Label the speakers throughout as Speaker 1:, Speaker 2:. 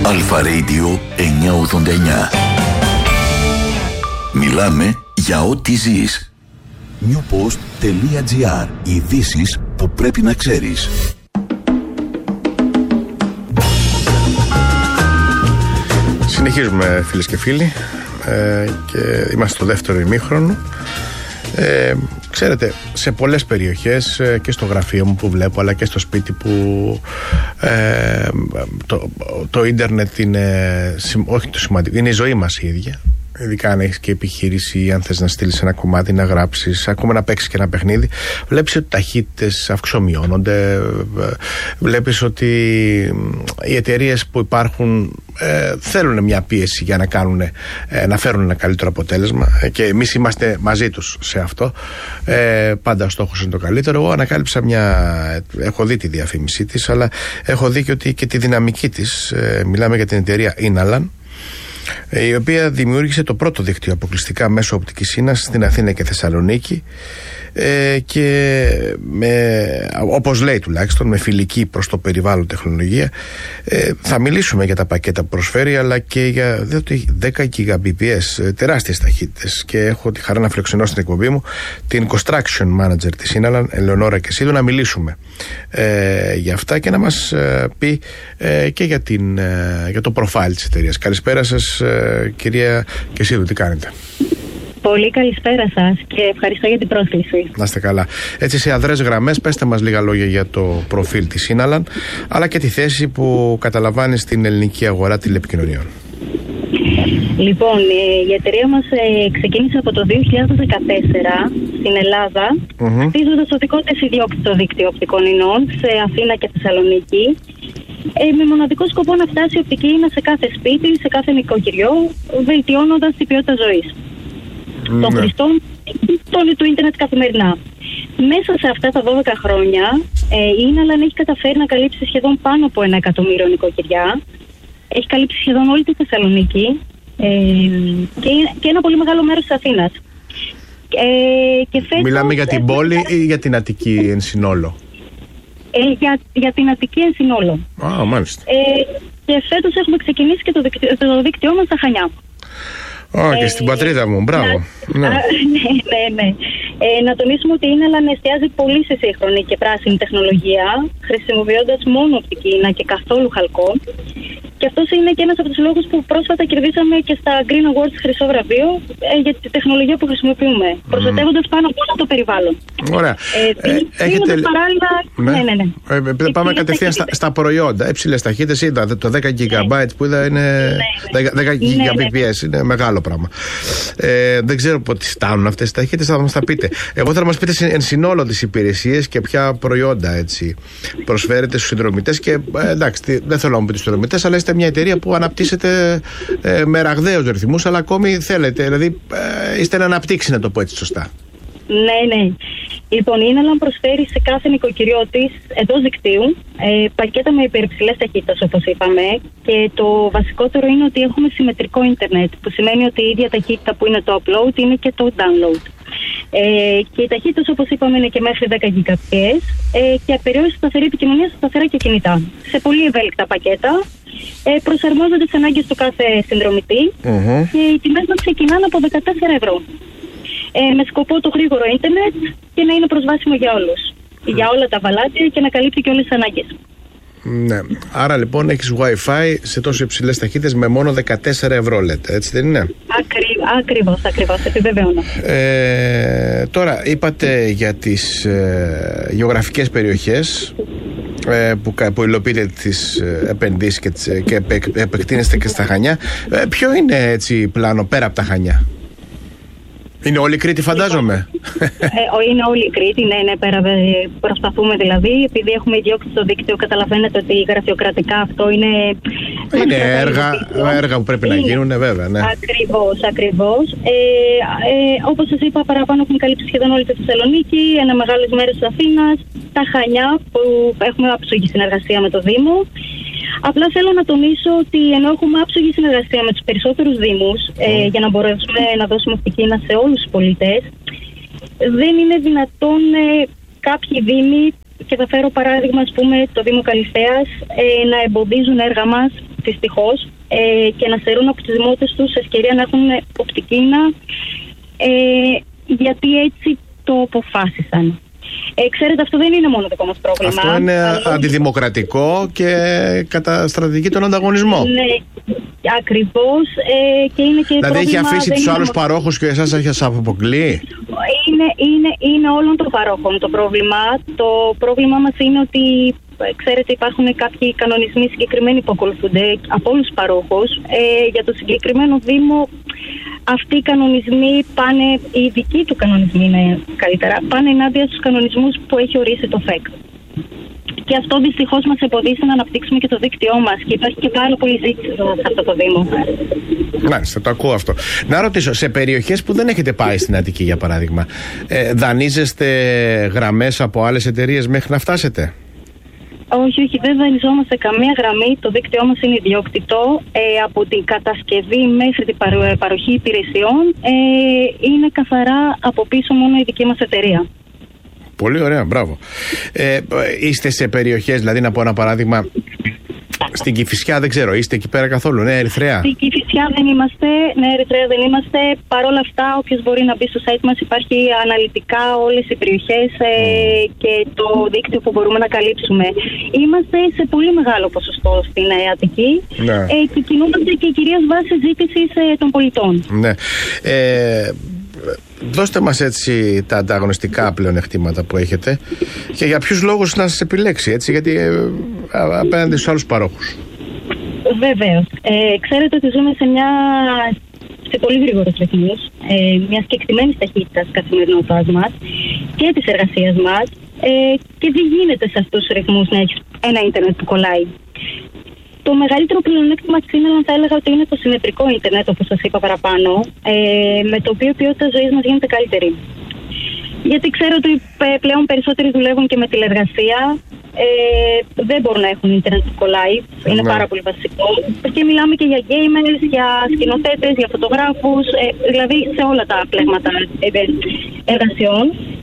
Speaker 1: Αλφα Radio 989. Μιλάμε για ό,τι ζεις. newpost.gr. Ειδήσεις που πρέπει να ξέρεις.
Speaker 2: Συνεχίζουμε, φίλες και φίλοι, και είμαστε στο δεύτερο ημίχρονο. Ξέρετε, σε πολλές περιοχές, και στο γραφείο μου που βλέπω, αλλά και στο σπίτι που το ίντερνετ είναι, όχι το σημαντικό, είναι η ζωή μας η ίδια. Ειδικά αν έχεις και επιχείρηση ή αν θες να στείλεις ένα κομμάτι, να γράψεις, ακόμα να παίξεις και ένα παιχνίδι, βλέπεις ότι οι ταχύτητες αυξομειώνονται, βλέπεις ότι οι εταιρείες που υπάρχουν θέλουν μια πίεση για να φέρουν ένα καλύτερο αποτέλεσμα, και εμείς είμαστε μαζί τους σε αυτό. Πάντα ο στόχος είναι το καλύτερο. Εγώ ανακάλυψα έχω δει τη διαφήμισή της, αλλά έχω δει και τη δυναμική της. Μιλάμε για την εταιρεία Inalan, η οποία δημιούργησε το πρώτο δίκτυο αποκλειστικά μέσω οπτικής ίνας στην Αθήνα και Θεσσαλονίκη, και όπως λέει τουλάχιστον, με φιλική προς το περιβάλλον τεχνολογία. Θα μιλήσουμε για τα πακέτα που προσφέρει, αλλά και για 10 Gbps, τεράστιες ταχύτητες, και έχω τη χαρά να φιλοξενώ στην εκπομπή μου την Construction Manager της Inalan, Ελεονόρα Κεσίδου, να μιλήσουμε για αυτά και να μας πει και για το profile της εταιρείας. Καλησπέρα σας, κυρία Κεσίδου, τι κάνετε?
Speaker 3: Πολύ καλησπέρα σας και ευχαριστώ για την πρόσκληση.
Speaker 2: Να είστε καλά. Έτσι, σε αδρές γραμμές, πέστε μας λίγα λόγια για το προφίλ της Inalan, αλλά και τη θέση που καταλαμβάνει στην ελληνική αγορά τηλεπικοινωνιών.
Speaker 3: Λοιπόν, η εταιρεία μας ξεκίνησε από το 2014 στην Ελλάδα, χτίζοντας το δικό της ιδιόκτητο δίκτυο οπτικών ινών σε Αθήνα και Θεσσαλονίκη, με μοναδικό σκοπό να φτάσει η οπτική ίνα σε κάθε σπίτι, σε κάθε νοικοκυριό, βελτιώνοντας την ποιότητα ζωής των χρηστών του ίντερνετ καθημερινά. Μέσα σε αυτά τα 12 χρόνια η Inalan έχει καταφέρει να καλύψει σχεδόν πάνω από 1 εκατομμύριο νοικοκυριά. Έχει καλύψει σχεδόν όλη τη Θεσσαλονίκη και ένα πολύ μεγάλο μέρος της Αθήνας.
Speaker 2: Μιλάμε για την πόλη ή για την Αττική εν συνόλο?
Speaker 3: Για την Αττική εν συνόλο.
Speaker 2: Μάλιστα.
Speaker 3: Και φέτος έχουμε ξεκινήσει και το δίκτυό μας στα Χανιά.
Speaker 2: Και στην πατρίδα μου, μπράβο.
Speaker 3: Ναι. Να τονίσουμε ότι η Inalan εστιάζει πολύ σε σύγχρονη και πράσινη τεχνολογία, χρησιμοποιώντας μόνο οπτική ίνα και καθόλου χαλκό. Και αυτός είναι και ένας από τους λόγους που πρόσφατα κερδίσαμε και στα Green Awards χρυσό βραβείο για τη τεχνολογία που χρησιμοποιούμε, προστατεύοντας πάνω από όλο το περιβάλλον.
Speaker 2: Ωραία.
Speaker 3: Έχετε παράλληλα. Ναι.
Speaker 2: Πάμε κατευθείαν στα προϊόντα. Υψηλές ταχύτητες, είδα το 10 GB που είδα είναι 10 Gbps, είναι μεγάλο πράγμα. Δεν ξέρω πότε φτάνουν αυτές τις ταχύτητες, θα μας τα πείτε. Εγώ θέλω να μας πείτε εν συνόλο τις υπηρεσίες και ποια προϊόντα προσφέρετε στους συνδρομητές. Και εντάξει, δεν θέλω να μου πείτε στους συνδρομητές, αλλά είστε μια εταιρεία που αναπτύσσεται με ραγδαίους ρυθμούς, αλλά ακόμη θέλετε, δηλαδή είστε να αναπτύξει, να το πω έτσι σωστά.
Speaker 3: Ναι. Λοιπόν, η Inalan προσφέρει σε κάθε νοικοκυριό της εντός δικτύου πακέτα με υπερυψηλές ταχύτητες, όπως είπαμε, και το βασικότερο είναι ότι έχουμε συμμετρικό ίντερνετ, που σημαίνει ότι η ίδια ταχύτητα που είναι το upload είναι και το download. Και οι ταχύτητες, όπως είπαμε, είναι και μέχρι 10 Gbps και απεριόριστη σταθερή επικοινωνία σε σταθερά και κινητά. Σε πολύ ευέλικτα πακέτα, προσαρμόζονται στις ανάγκες του κάθε συνδρομητή, και οι τιμές μας ξεκινάνε από 14 ευρώ. Με σκοπό το γρήγορο ίντερνετ και να είναι προσβάσιμο για όλους, για όλα τα βαλάτια, και να καλύπτει και όλες τις ανάγκες.
Speaker 2: Ναι. Άρα λοιπόν έχεις Wi-Fi σε τόσο υψηλές ταχύτητες με μόνο 14 ευρώ, λέτε, έτσι δεν είναι?
Speaker 3: Ακριβώς, επιβεβαιώνω.
Speaker 2: Τώρα είπατε για τις γεωγραφικές περιοχές που υλοποιείτε τις επενδύσεις και επεκτείνεστε και στα Χανιά. Ποιο είναι έτσι πλάνο πέρα από τα Χανιά? Είναι όλη η Κρήτη, φαντάζομαι.
Speaker 3: Είναι όλη η Κρήτη, ναι, προσπαθούμε δηλαδή, επειδή έχουμε ιδιόκτηση στο δίκτυο, καταλαβαίνετε ότι γραφειοκρατικά αυτό είναι
Speaker 2: έργα που πρέπει να γίνουν, βέβαια. Ναι.
Speaker 3: Ακριβώς. Όπως σας είπα, παραπάνω έχουμε καλύψει σχεδόν όλη τη Θεσσαλονίκη, ένα μεγάλο μέρος της Αθήνας, τα Χανιά, που έχουμε άψογη συνεργασία με το Δήμο. Απλά θέλω να τονίσω ότι ενώ έχουμε άψογη συνεργασία με τους περισσότερους δήμους για να μπορέσουμε να δώσουμε οπτική ίνα σε όλους τους πολίτες, δεν είναι δυνατόν κάποιοι δήμοι, και θα φέρω παράδειγμα, ας πούμε, το Δήμο Καλυθέας, να εμποδίζουν έργα μας δυστυχώς, και να στερούν από τους δημότες τους ευκαιρία να έχουν οπτική ίνα, γιατί έτσι το αποφάσισαν. Ξέρετε, αυτό δεν είναι μόνο δικό μας πρόβλημα.
Speaker 2: Αυτό είναι αντιδημοκρατικό και καταστρατηγεί τον ανταγωνισμό.
Speaker 3: Ναι, ακριβώς. Και είναι και
Speaker 2: δηλαδή έχει αφήσει τους άλλους παρόχους και εσάς έχεις αποκλεί.
Speaker 3: Είναι όλων των παρόχων το πρόβλημα. Το πρόβλημά μας είναι ότι, ξέρετε, υπάρχουν κάποιοι κανονισμοί συγκεκριμένοι που ακολουθούνται από όλους τους παρόχους. Για το συγκεκριμένο Δήμο, αυτοί οι κανονισμοί πάνε, οι δικοί του κανονισμοί είναι καλύτερα, πάνε ενάντια στους κανονισμούς που έχει ορίσει το ΦΕΚ. Και αυτό δυστυχώς μας εμποδίσει να αναπτύξουμε και το δίκτυό μας, και υπάρχει και πάρα πολύ ζήτηση σε αυτό το Δήμο.
Speaker 2: Μάλιστα, το ακούω αυτό. Να ρωτήσω, σε περιοχές που δεν έχετε πάει στην Αττική, για παράδειγμα, δανείζεστε γραμμές από άλλες εταιρείες μέχρι να φτάσετε?
Speaker 3: Όχι, δεν δανειζόμαστε καμία γραμμή. Το δίκτυό μας είναι ιδιόκτητο. Από την κατασκευή μέχρι την παροχή υπηρεσιών είναι καθαρά από πίσω μόνο η δική μας εταιρεία.
Speaker 2: Πολύ ωραία, μπράβο. Είστε σε περιοχές, δηλαδή να πω ένα παράδειγμα, στην Κηφισιά, δεν ξέρω, είστε εκεί πέρα καθόλου? Ναι, Ερυθρέα.
Speaker 3: Στην Κηφισιά δεν είμαστε, ναι, Ερυθρέα δεν είμαστε. Παρ' όλα αυτά, όποιος μπορεί να μπει στο site μας, υπάρχει αναλυτικά όλες οι περιοχές και το δίκτυο που μπορούμε να καλύψουμε. Είμαστε σε πολύ μεγάλο ποσοστό στην Αττική, ναι, και κινούμαστε και κυρίως βάσει ζήτησης των πολιτών.
Speaker 2: Ναι. Δώστε μας έτσι τα ανταγωνιστικά πλεονεκτήματα που έχετε και για ποιους λόγους να σας επιλέξει, έτσι, γιατί απέναντι στους άλλους παρόχους.
Speaker 3: Βεβαίως. Ξέρετε ότι ζούμε σε πολύ γρήγορους ρυθμούς, μια συγκεκριμένη ταχύτητα καθημερινότητας μας και της εργασίας μας, και δεν γίνεται σε αυτούς τους ρυθμούς να έχεις ένα ίντερνετ που κολλάει. Το μεγαλύτερο πλεονέκτημα της Ίνελαν θα έλεγα ότι είναι το συμμετρικό ίντερνετ, όπως σας είπα παραπάνω, με το οποίο η ποιότητα ζωής μας γίνεται καλύτερη. Γιατί ξέρω ότι πλέον περισσότεροι δουλεύουν και με τηλεργασία, δεν μπορούν να έχουν ίντερνετ που κολλάει, είναι πάρα πολύ βασικό. Και μιλάμε και για gamers, για σκηνοθέτες, για φωτογράφους, δηλαδή σε όλα τα πλέγματα εργασιών.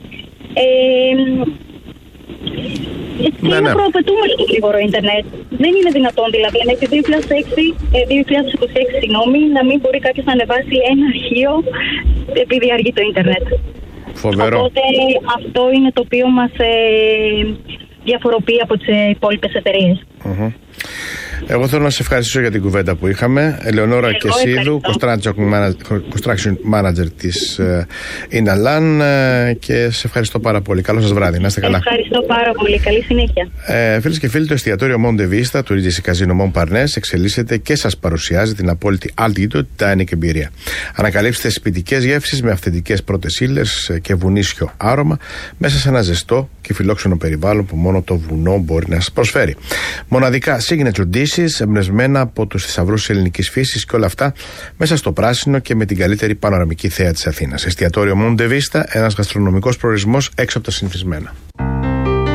Speaker 3: Είναι προαπαιτούμε το γρήγορο ίντερνετ. Δεν είναι δυνατόν δηλαδή μέχρι 2026 να μην μπορεί κάποιος να ανεβάσει ένα αρχείο επειδή αργεί το ίντερνετ.
Speaker 2: Φοβερό.
Speaker 3: Οπότε αυτό είναι το οποίο μας διαφοροποιεί από τις υπόλοιπες εταιρείες.
Speaker 2: Εγώ θέλω να σε ευχαριστήσω για την κουβέντα που είχαμε. Ελεονόρα Κεσίδου, Construction Manager της Ίνελαν, και σε ευχαριστώ πάρα πολύ. Καλό σας βράδυ, να είστε καλά.
Speaker 3: Ευχαριστώ πάρα πολύ, καλή συνέχεια.
Speaker 2: Φίλες και φίλοι, το εστιατόριο Monte Vista του Regency Casino Mont Parnasse εξελίσσεται και σας παρουσιάζει την απόλυτη altitude dining εμπειρία. Ανακαλύψτε σπιτικές γεύσεις με αυθεντικές πρώτες ύλες και βουνίσιο άρωμα μέσα σε ένα ζεστό και φιλόξενο περιβάλλον που μόνο το βουνό μπορεί να σας προσφέρει. Μοναδικά signature dishes εμπνευσμένα από τους θησαυρούς της ελληνικής φύσης, και όλα αυτά μέσα στο πράσινο και με την καλύτερη πανοραμική θέα της Αθήνας. Εστιατόριο Monte Vista, ένας γαστρονομικός προορισμός έξω από τα συνηθισμένα.